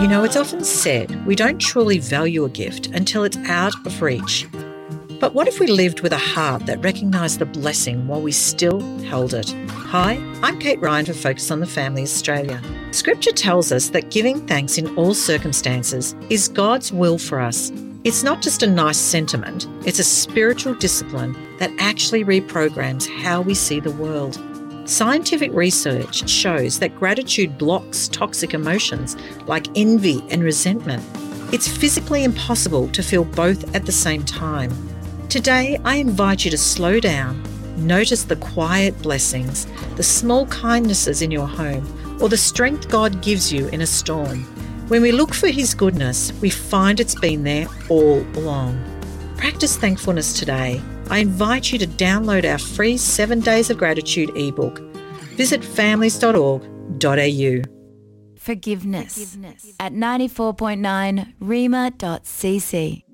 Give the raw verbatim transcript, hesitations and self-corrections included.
You know, it's often said we don't truly value a gift until it's out of reach. But what if we lived with a heart that recognised the blessing while we still held it? Hi, I'm Kate Ryan for Focus on the Family Australia. Scripture tells us that giving thanks in all circumstances is God's will for us. It's not just a nice sentiment, it's a spiritual discipline that actually reprograms how we see the world. Scientific research shows that gratitude blocks toxic emotions like envy and resentment. It's physically impossible to feel both at the same time. Today, I invite you to slow down, notice the quiet blessings, the small kindnesses in your home, or the strength God gives you in a storm. When we look for His goodness, we find it's been there all along. Practice thankfulness today. I invite you to download our free seven Days of Gratitude ebook. Visit families dot org dot a u. Forgiveness, Forgiveness. At ninety-four point nine rima dot c c.